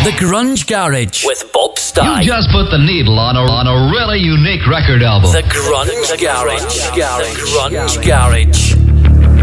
The Grunge Garage with Bob Stye. You just put the needle on a really unique record album. The Grunge Garage. The Grunge Garage.